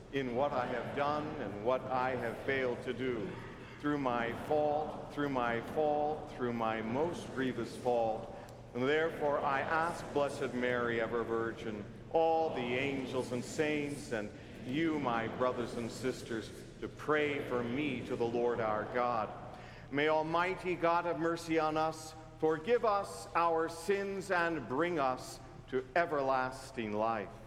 in what I have done and what I have failed to do, through my fault, through my most grievous fault. And therefore I ask Blessed Mary, ever Virgin, all the angels and saints, and you, my brothers and sisters, to pray for me to the Lord our God. May Almighty God have mercy on us, forgive us our sins, and bring us to everlasting life.